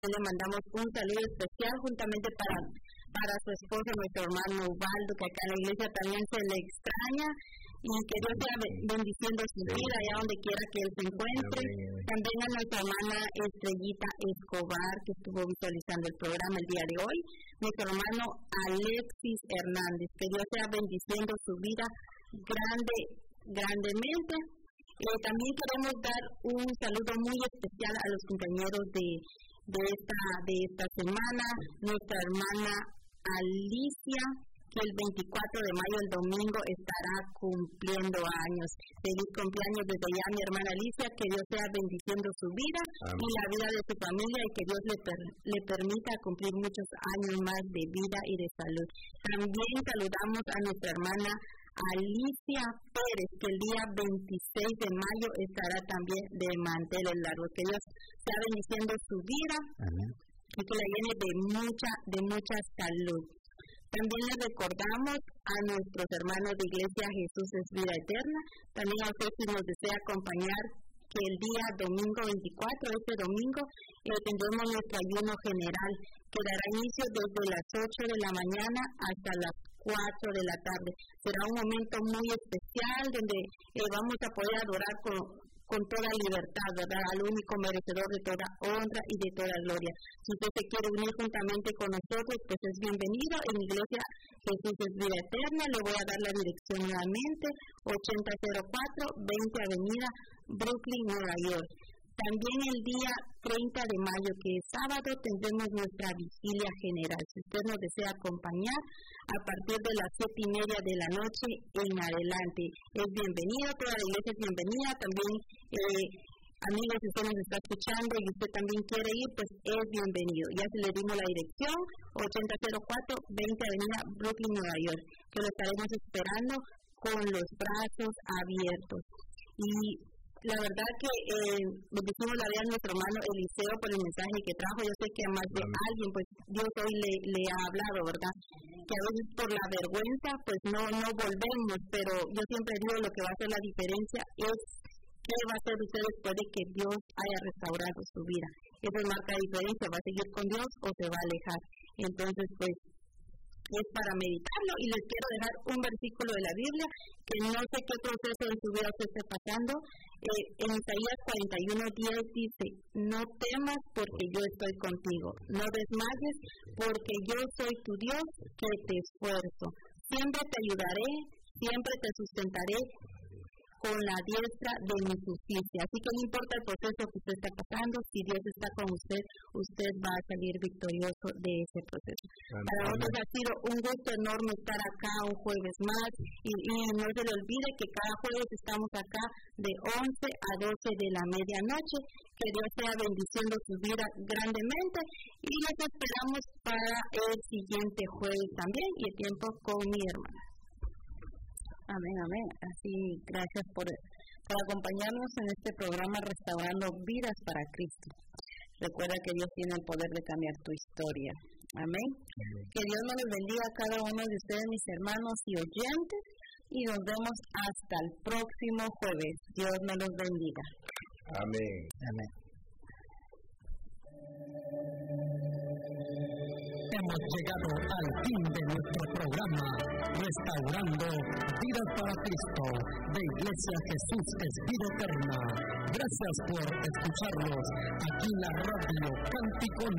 le mandamos un saludo especial juntamente para su esposo, nuestro hermano Ubaldo, que acá en la iglesia también se le extraña, y que Dios sea bendiciendo su vida allá donde quiera que él se encuentre. También a nuestra hermana Estrellita Escobar, que estuvo visualizando el programa el día de hoy. Nuestro hermano Alexis Hernández, que Dios sea bendiciendo su vida grandemente. También queremos dar un saludo muy especial a los compañeros de esta semana. Nuestra hermana Alicia, que el 24 de mayo, el domingo, estará cumpliendo años. Feliz cumpleaños desde ya, mi hermana Alicia, que Dios sea bendiciendo su vida. Amén. Y la vida de su familia, y que Dios le permita cumplir muchos años más de vida y de salud. También saludamos a nuestra hermana Alicia Pérez, que el día 26 de mayo estará también de manteles largos. Que Dios sea bendiciendo su vida. Amén. Y que la llene de mucha salud. También les recordamos a nuestros hermanos de Iglesia Jesús es Vida Eterna. También a ustedes, si nos desea acompañar, que el día domingo 24, este domingo, tendremos nuestro ayuno general, que dará inicio desde las 8 de la mañana hasta las 4 de la tarde. Será un momento muy especial donde vamos a poder adorar con toda libertad, ¿verdad? Al único merecedor de toda honra y de toda gloria. Si usted se quiere unir juntamente con nosotros, pues es bienvenido. En Iglesia Jesús es Vida Eterna, le voy a dar la dirección nuevamente, 8004 20 Avenida, Brooklyn, Nueva York. También el día 30 de mayo, que es sábado, tendremos nuestra vigilia general. Si usted nos desea acompañar, a partir de las 7:30 de la noche en adelante, es bienvenido, toda la iglesia es bienvenida. También, amigos, si usted nos está escuchando y usted también quiere ir, pues es bienvenido. Ya se le dimos la dirección, 8004 20 Avenida, Brooklyn, Nueva York, que lo estaremos esperando con los brazos abiertos. Y la verdad que bendecimos la vida de nuestro hermano Eliseo por el mensaje que trajo. Yo sé que a más de alguien, pues Dios hoy le ha hablado, ¿verdad? Que a veces por la vergüenza, pues no volvemos, pero yo siempre digo, lo que va a hacer la diferencia es qué va a hacer usted después de que Dios haya restaurado su vida. Eso marca la diferencia, ¿va a seguir con Dios o se va a alejar? Entonces, pues, es para meditarlo, y les quiero dejar un versículo de la Biblia, que no sé qué proceso en su vida se esté pasando. En Isaías 41:10 dice: no temas porque yo estoy contigo, no desmayes porque yo soy tu Dios que te esfuerzo, siempre te ayudaré, siempre te sustentaré con la diestra de mi justicia. Así que no importa el proceso que usted está pasando, si Dios está con usted, usted va a salir victorioso de ese proceso. Para nosotros ha sido un gusto enorme estar acá un jueves más, y no se le olvide que cada jueves estamos acá de 11 a 12 de la medianoche. Que Dios sea bendiciendo su vida grandemente, y los esperamos para el siguiente jueves también, y el tiempo con mi hermana. Amén, amén. Así, gracias por acompañarnos en este programa Restaurando Vidas para Cristo. Recuerda que Dios tiene el poder de cambiar tu historia. Amén. Que Dios nos bendiga a cada uno de ustedes, mis hermanos y oyentes, y nos vemos hasta el próximo jueves. Dios nos los bendiga. Amén. Amén. Hemos llegado al fin de nuestro programa Restaurando Vidas para Cristo de Iglesia Jesús es Vida Eterna. Gracias por escucharnos aquí en la radio Cántico